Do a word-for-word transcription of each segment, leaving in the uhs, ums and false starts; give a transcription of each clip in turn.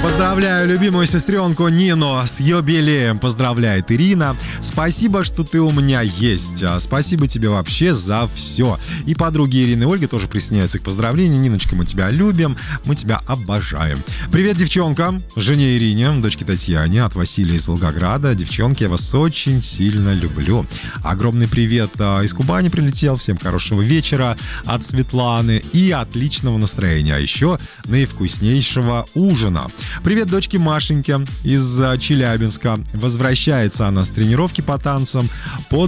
Поздравляю любимую сестренку Нину с юбилеем. Поздравляет Ирина. Спасибо, что ты у меня есть. Спасибо тебе вообще за все. И подруги Ирины и Ольги тоже присоединяются к поздравлению. Ниночка, мы тебя любим, мы тебя обожаем. Привет, девчонкам, жене Ирине, дочке Татьяне, от Василия из Волгограда. Девчонки, я вас очень сильно люблю. Огромный привет из Кубани прилетел. Всем хорошего вечера от Светланы и отличного настроения. А еще наивкуснейшего ужина. Привет дочке Машеньке из Челябинска. Возвращается она с тренировки по танцам под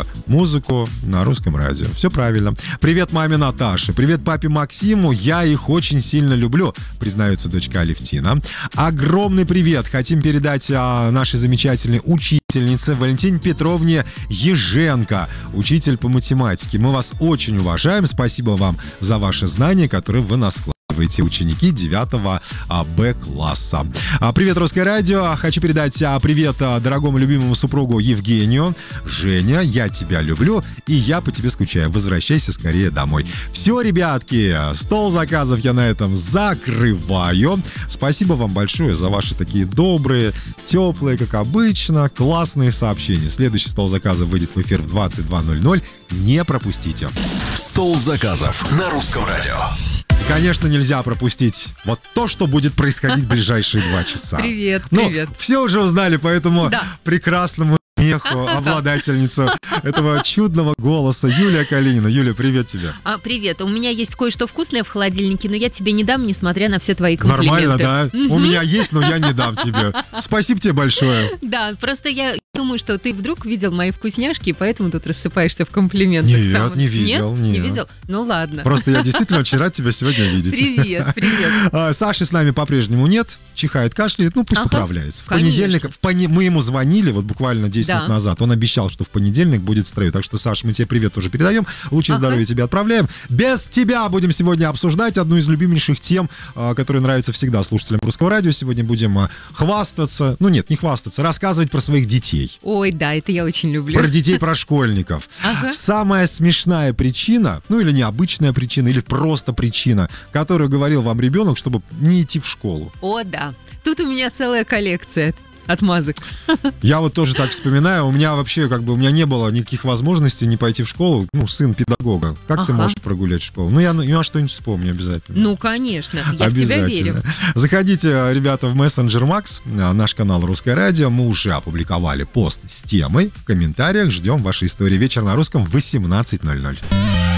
музыку на русском радио. Все правильно. Привет маме Наташе. Привет папе Максиму. Я их очень сильно люблю, признается дочка Алевтина. Огромный привет хотим передать а, нашей замечательной учительнице Валентине Петровне Еженко, учитель по математике. Мы вас очень уважаем. Спасибо вам за ваши знания, которые вы нас вкладываете. Ученики девятого Б класса. Привет, Русское радио. Хочу передать привет дорогому любимому супругу Евгению. Женя, я тебя люблю, и я по тебе скучаю. Возвращайся скорее домой. Все, ребятки, стол заказов я на этом закрываю. Спасибо вам большое за ваши такие добрые, теплые, как обычно, классные сообщения. Следующий стол заказов выйдет в эфир в двадцать два ноль ноль. Не пропустите. Стол заказов на Русском радио. И, конечно, нельзя пропустить вот то, что будет происходить в ближайшие два часа. Привет, ну, привет. Все уже узнали, поэтому да. прекрасному смеху обладательницу этого чудного голоса Юлия Калинина. Юля, привет тебе. А, привет. У меня есть кое-что вкусное в холодильнике, но я тебе не дам, несмотря на все твои комплименты. Нормально, да? У меня есть, но я не дам тебе. Спасибо тебе большое. Да, просто я думаю, что ты вдруг видел мои вкусняшки, и поэтому тут рассыпаешься в комплиментах. Нет, самых. не видел. Нет? Нет? Не видел? Ну ладно. Просто я действительно очень рад тебя сегодня видеть. Привет, привет. Саши с нами по-прежнему нет. Чихает, кашляет. Ну, пусть ага, поправляется. В конечно. понедельник, в пони... мы ему звонили вот буквально десять да. минут назад. Он обещал, что в понедельник будет в строю. Так что, Саш, мы тебе привет тоже передаем. Лучшее ага. здоровья тебе отправляем. Без тебя будем сегодня обсуждать одну из любимейших тем, которая нравится всегда слушателям Русского радио. Сегодня будем хвастаться. Ну нет, не хвастаться. Рассказывать про своих детей. Ой, да, это я очень люблю. Про детей, про школьников. Ага. Самая смешная причина, ну или необычная причина, или просто причина, которую говорил вам ребенок, чтобы не идти в школу. О, да. Тут у меня целая коллекция отмазок. Я вот тоже так вспоминаю. У меня вообще как бы у меня не было никаких возможностей не пойти в школу. Ну, сын педагога. Как ага. ты можешь прогулять школу? Ну, я, я что-нибудь вспомню обязательно. Ну, конечно. Я в тебя верю. Заходите, ребята, в мессенджер Макс, наш канал Русское радио. Мы уже опубликовали пост с темой. В комментариях ждем ваши истории. Вечер на русском в восемнадцать ноль ноль.